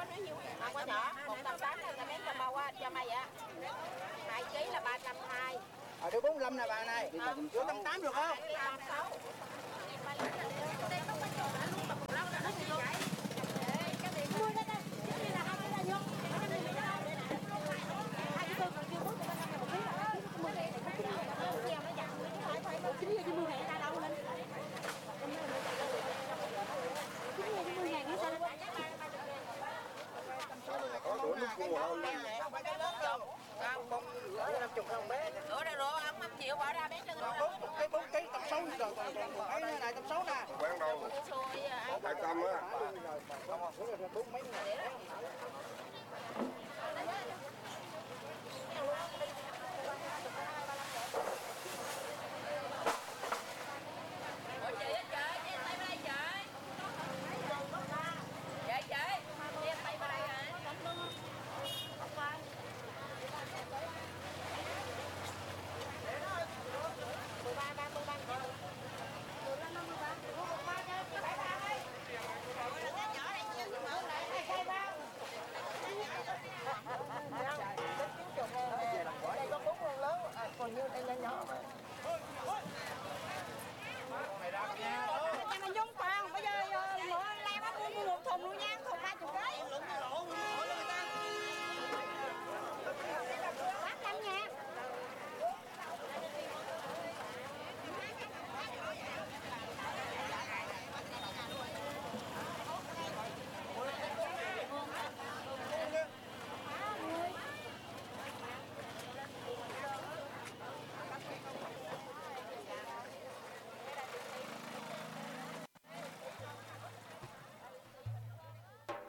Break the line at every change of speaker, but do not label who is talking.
Không có nhỏ, 180 là mấy trăm bao cho mày ạ. 2 kg là 320.
Đưa 45 nè bà này. Đưa 180 được không?
36.
Có đủ nước cua không?
Không bé.
Rửa ra rửa, ông 5 triệu bỏ ra bé cho người
Cái 4 kg tầm 6 rồi. Cái này tầm 6 nè.
Quán đâu? 200 á.
Đúng mấy ngày.
Chị á chị, em tay đây chị. Dạ chị, em tay vào đây hả?
Đây có 4 con lớn, còn như đây là nhỏ.
Mình dung còn bây giờ lẹ bắt mua 1 thùng luôn nha.